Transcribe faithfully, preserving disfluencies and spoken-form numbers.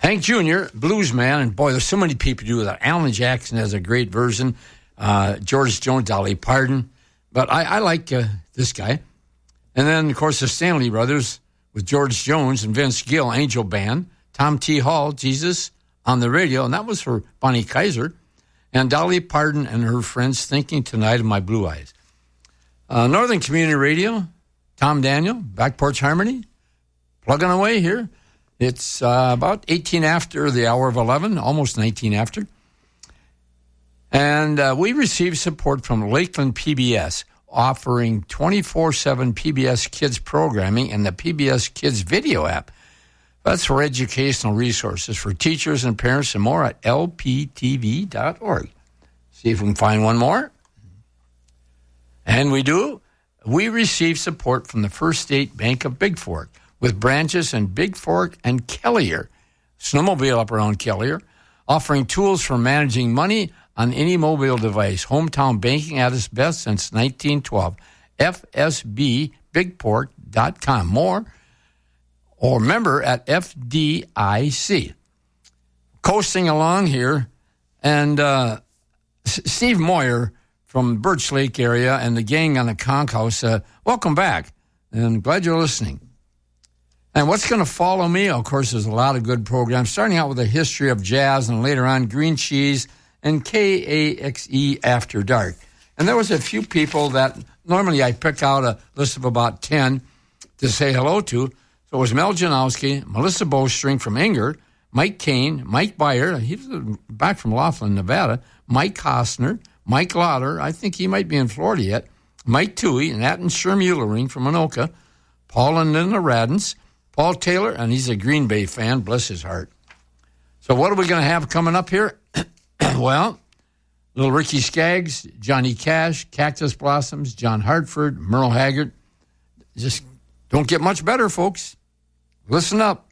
Hank Junior, blues man, and boy, there's so many people do that. Alan Jackson has a great version. Uh, George Jones, Dolly Parton. But I, I like uh, this guy. And then, of course, the Stanley Brothers with George Jones and Vince Gill, Angel Band. Tom T. Hall, Jesus on the Radio, and that was for Bonnie Kaiser. And Dolly Parton and her friends, Thinking Tonight of My Blue Eyes. Uh, Northern Community Radio, Tom Daniel, Back Porch Harmony, plugging away here. It's uh, about eighteen after the hour of eleven, almost nineteen after. And uh, we received support from Lakeland P B S, offering twenty-four seven P B S Kids programming and the P B S Kids video app. That's for educational resources for teachers and parents and more at L P T V dot org. See if we can find one more. And we do. We receive support from the First State Bank of Big Fork with branches in Big Fork and Kelliher, snowmobile up around Kelliher, offering tools for managing money on any mobile device. Hometown banking at its best since nineteen twelve. F S B big pork dot com. More or member at F D I C. Coasting along here, and uh, S- Steve Moyer from Birch Lake area and the gang on the Conch House, uh, welcome back, and glad you're listening. And what's going to follow me, of course, there's a lot of good programs, starting out with a history of jazz and later on Green Cheese and K A X E After Dark. And there was a few people that normally I pick out a list of about ten to say hello to. So it was Mel Janowski, Melissa Bowstring from Inger, Mike Kane, Mike Byer, he's back from Laughlin, Nevada, Mike Costner, Mike Lauder, I think he might be in Florida yet, Mike Toohey, and Atten Schermullering from Anoka, Paul and Linda Radens, Paul Taylor, and he's a Green Bay fan, bless his heart. So what are we going to have coming up here? Well, little Ricky Skaggs, Johnny Cash, Cactus Blossoms, John Hartford, Merle Haggard. Just don't get much better, folks. Listen up.